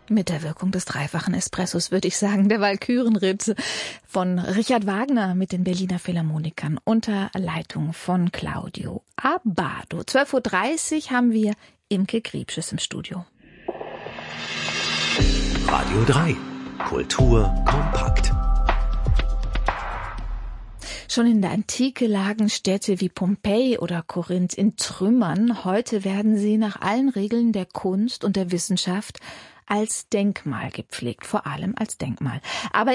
Mit der Wirkung des dreifachen Espressos, würde ich sagen, der Walkürenritt von Richard Wagner mit den Berliner Philharmonikern unter Leitung von Claudio Abbado. 12.30 Uhr haben wir Imke Griebsches im Studio. Radio 3. Kultur kompakt. Schon in der Antike lagen Städte wie Pompeji oder Korinth in Trümmern. Heute werden sie nach allen Regeln der Kunst und der Wissenschaft als Denkmal gepflegt, vor allem als Denkmal. Aber